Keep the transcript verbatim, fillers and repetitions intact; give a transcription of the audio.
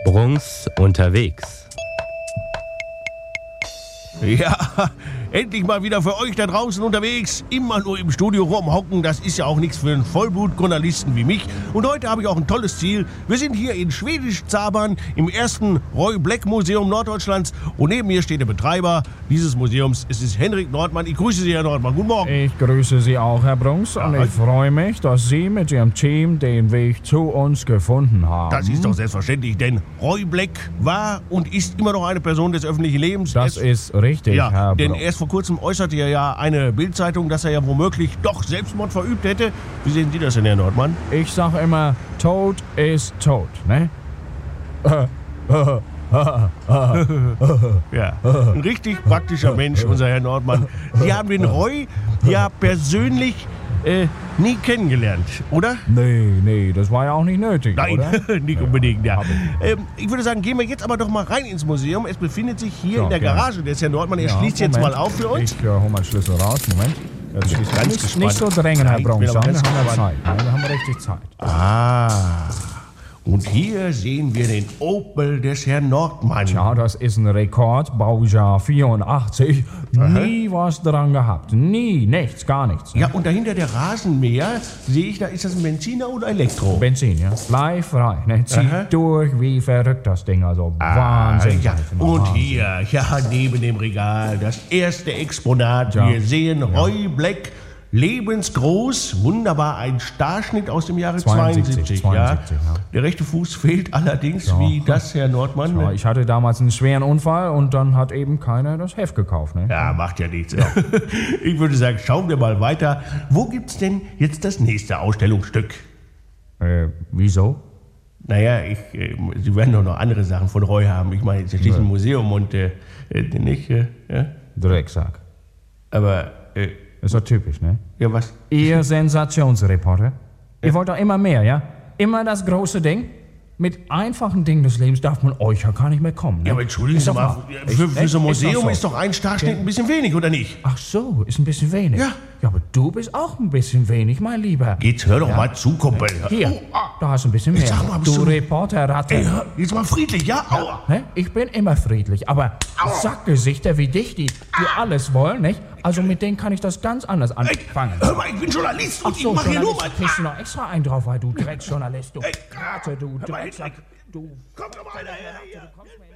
Bruns unterwegs. Ja, endlich mal wieder für euch da draußen unterwegs. Immer nur im Studio rumhocken, das ist ja auch nichts für einen Vollblutjournalisten wie mich. Und heute habe ich auch ein tolles Ziel. Wir sind hier in Schwedisch-Zabern im ersten Roy Black Museum Norddeutschlands. Und neben mir steht der Betreiber dieses Museums. Es ist Henrik Nordmann. Ich grüße Sie, Herr Nordmann. Guten Morgen. Ich grüße Sie auch, Herr Bruns. Und Ja, ich freue mich, dass Sie mit Ihrem Team den Weg zu uns gefunden haben. Das ist doch selbstverständlich, denn Roy Black war und ist immer noch eine Person des öffentlichen Lebens. Das Es- ist richtig, Ja, Herr denn Bruns. erst vor kurzem äußerte er ja eine Bildzeitung, dass er ja womöglich doch Selbstmord verübt hätte. Wie sehen Sie das denn, Herr Nordmann? Ich sag immer, Tod ist tot, ne? Ja, ein richtig praktischer Mensch, unser Herr Nordmann. Sie haben den Roy ja persönlich äh, nie kennengelernt, oder? Nee, nee, das war ja auch nicht nötig, Nein, oder? nicht unbedingt, ja. hab ich. Ähm, ich würde sagen, gehen wir jetzt aber doch mal rein ins Museum. Es befindet sich hier Ja, in der gerne. Garage des Herrn Nordmann. Er Ja, schließt jetzt Moment. mal auf für uns. Ich äh, hol mal den Schlüssel raus, Moment. Jetzt bin schließt ganz nicht, gespannt. nicht so drängen, Herr Nein, ich Bruns. bin aber Ja, wir ganz haben ja gespannt. Zeit. Ja, wir haben richtig Zeit. Ah, und hier sehen wir den Opel des Herrn Nordmann. Ja, das ist ein Rekord, Baujahr vierundachtzig. Nie was dran gehabt. Nie, nichts, gar nichts. Ja, und dahinter der Rasenmäher, sehe ich, da ist das ein Benziner oder Elektro? Benzin, ja. Bleifrei, ne? Zieht Aha. durch wie verrückt das Ding, also Wahnsinn. Ah, ja. Und Wahnsinn. hier, ja, neben dem Regal, das erste Exponat. Ja. Wir sehen Roy Black, lebensgroß, wunderbar, ein Starschnitt aus dem Jahre zweiundsiebzig. zweiundsiebzig, ja. ja. Der rechte Fuß fehlt allerdings, Ja. wie das, Herr Nordmann. Ja, ich hatte damals einen schweren Unfall und dann hat eben keiner das Heft gekauft, ne? Ja, macht ja nichts. Ich würde sagen, schauen wir mal weiter. Wo gibt's denn jetzt das nächste Ausstellungsstück? Äh, wieso? Naja, ich, äh, Sie werden doch noch andere Sachen von Roy haben. Ich meine, jetzt ist ein Museum und äh, äh, nicht, äh, ja? Drecksack. Aber, äh, Ist doch typisch, ne? ja, was? Ihr Sensationsreporter. Ihr wollt doch immer mehr, ja? Immer das große Ding. Mit einfachen Dingen des Lebens darf man euch ja gar nicht mehr kommen. Ne? Ja, aber entschuldigen Ist Sie doch mal, wahr. für, für Echt? so ein Ist doch Museum so. ist doch ein Starschnitt ein bisschen wenig, oder nicht? Ach so, ist ein bisschen wenig. Ja. Ja, aber du bist auch ein bisschen wenig, mein Lieber. Jetzt hör doch mal zu, Kumpel. Hier, Oh, ah. da hast du ein bisschen mehr. sag mal, bist du du- Reporterratte. Ey, hör, jetzt mal friedlich, ja? Aua. Hä? Ich bin immer friedlich, aber Sackgesichter wie dich, die, die alles wollen, nicht? Also mit denen kann ich das ganz anders Ey, anfangen. hör mal, ich bin Journalist und Ach so, ich mache hier nur Journalist, mal... kriegst du noch extra einen drauf, weil du Drecksjournalist, du Ey, Rate, du hör mal, Drecksack, Henrik. du... Komm doch mal einer her, hier. Du kommst mir